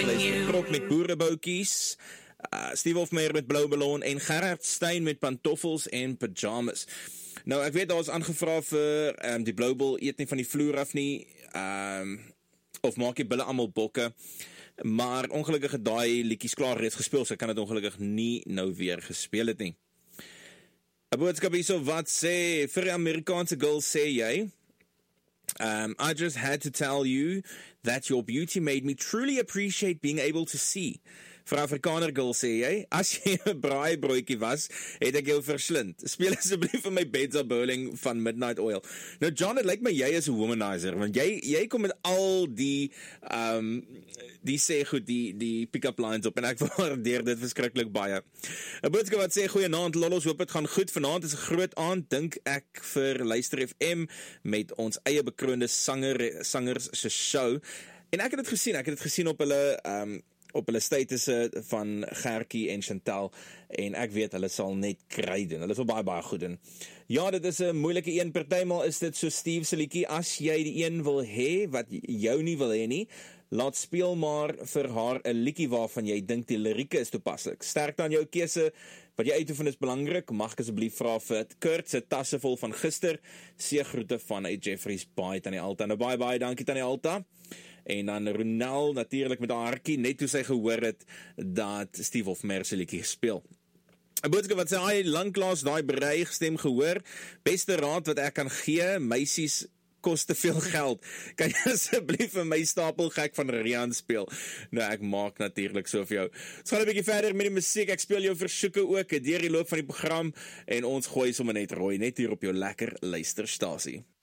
Krok met boereboutjies, Steve Hofmeyr met Blou Ballon en Gerard Stein met Pantoffels en Pyjamas. Nou, ek weet daar is aangevra vir die Blou Ball eet nie van die vloer af nie, of maak jy bulle almal bokke, maar ongelukkig het daai liedjies klaar reeds gespeel, so ek kan dit ongelukkig nie nou weer gespeel het nie. 'n boodskap hierso wat sê, vir die Amerikaanse girl sê jy, I just had to tell you that your beauty made me truly appreciate being able to see. Vir Afrikaner girl sê jy, as jy 'n braaibroodjie was, het ek jou verslind. Speel asseblief vir my Bedza Bowling van Midnight Oil. Nou John, het lyk my jy is 'n womanizer, want jy kom met al die sê goed, die pick-up lines op, en ek waardeer dit verskriklik baie. 'n boodskap wat sê, goeienaand lollos, hoop dit gaan goed, vanaand is 'n groot aand, dink ek vir Luister FM, met ons eie bekroonde sangers se show, en ek het dit gesien op hulle statusse van Gertjie en Chantal, en ek weet hulle sal net kry doen, hulle sal baie goed doen. Ja, dit is 'n moeilike een, partymal is dit so Steve se liedjie, as jy die een wil hê, wat jou nie wil hê nie, laat speel maar vir haar 'n liedjie waarvan jy dink die lirieke is toepaslik. Sterkte aan jou keuse, wat jy uitoefen is belangrik, mag ek asseblief vra vir Kurt se tasse vol van gister, seëgroete van uit Jeffreys Bay, Tannie Alta. Nou baie dankie Tannie Alta. En dan Ronel natuurlik met haar hartjie, net toe sy gehoor het dat Steve Hofmeyr se liedjie speel. 'n boodskap wat sê, hy lanklaas daai bereigstem gehoor, beste raad wat ek kan gee, meisies kos te veel geld, kan jy asseblief vir my stapel gek van Rian speel? Nou, ek maak natuurlik so vir jou. Ons gaan 'n bietjie verder met die musiek, ek speel jou versoeke ook, deur die loop van die program, en ons gooi sommer net rooi, net hier op jou lekker luisterstasie.